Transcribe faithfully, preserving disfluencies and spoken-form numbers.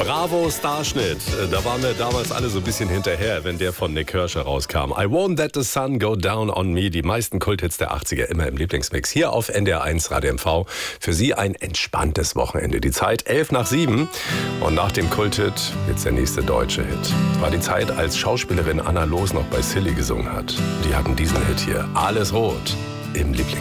Bravo Starschnitt. Da waren wir damals alle so ein bisschen hinterher, wenn der von Nick Kershaw rauskam. I won't let the sun go down on me. Die meisten Kulthits der achtziger immer im Lieblingsmix. Hier auf N D R eins Radio M V. Für Sie ein entspanntes Wochenende. Die Zeit elf nach sieben. Und nach dem Kulthit jetzt der nächste deutsche Hit. War die Zeit, als Schauspielerin Anna Loos noch bei Silly gesungen hat. Die hatten diesen Hit hier. Alles rot im Lieblingsmix.